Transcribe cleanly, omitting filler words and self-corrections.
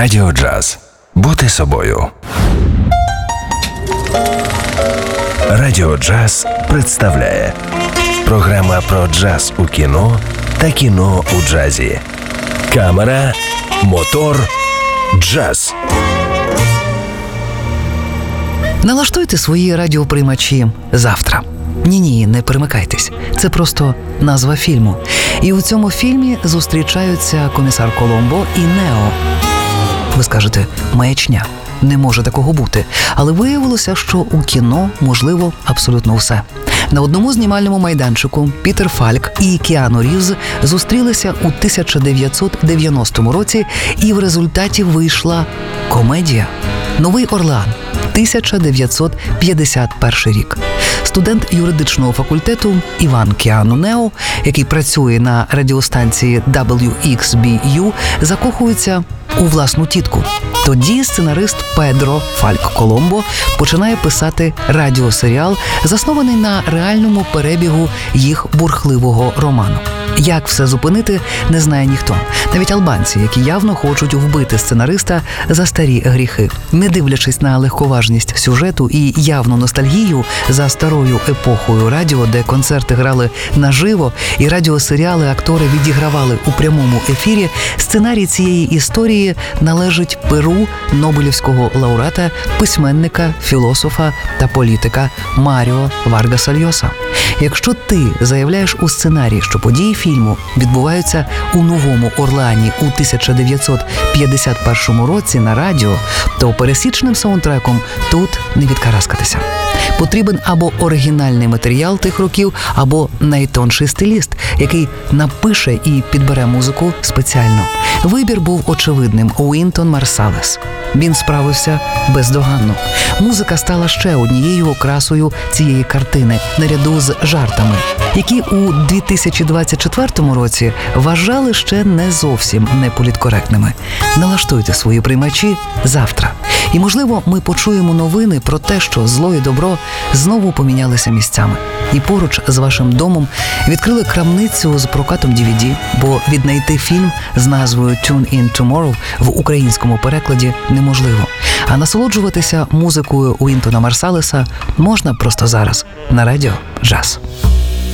Радіо Джаз. Бути собою. Радіо Джаз представляє програма про джаз у кіно та кіно у джазі. Камера, мотор, джаз. Налаштуйте свої радіоприймачі завтра. Ні, не перемикайтесь. Це просто назва фільму. І у цьому фільмі зустрічаються комісар Коломбо і Нео. Ви скажете, маячня. Не може такого бути. Але виявилося, що у кіно можливо абсолютно все. На одному знімальному майданчику Пітер Фальк і Кіану Рівз зустрілися у 1990 році, і в результаті вийшла комедія «Новий Орлеан», 1951 рік. Студент юридичного факультету Іван Кіану Нео, який працює на радіостанції WXBU, закохується у власну тітку. Тоді сценарист Педро Фальк Коломбо починає писати радіосеріал, заснований на реальному перебігу їх бурхливого роману. Як все зупинити, не знає ніхто. Навіть албанці, які явно хочуть вбити сценариста за старі гріхи. Не дивлячись на легковажність сюжету і явну ностальгію за старою епохою радіо, де концерти грали наживо і радіосеріали актори відігравали у прямому ефірі, сценарій цієї історії належить перу нобелівського лауреата, письменника, філософа та політика Маріо Варгаса Льоса. Якщо ти заявляєш у сценарії, що події фільму відбуваються у Новому Орлеані у 1951 році на радіо, то пересічним саундтреком тут не відкараскатися. Потрібен або оригінальний матеріал тих років, або найтонший стиліст, який напише і підбере музику спеціально. Вибір був очевидним – Уінтон Марсалес. Він справився бездоганно. Музика стала ще однією окрасою цієї картини, наряду з жартами, які у 2024 році вважали ще не зовсім неполіткоректними. Налаштуйте свої приймачі завтра. І, можливо, ми почуємо новини про те, що зло і добро знову помінялися місцями. І поруч з вашим домом відкрили крамницю з прокатом DVD, бо віднайти фільм з назвою «Tune in Tomorrow» в українському перекладі неможливо. А насолоджуватися музикою Уінтона Марсалеса можна просто зараз на Радіо Джаз.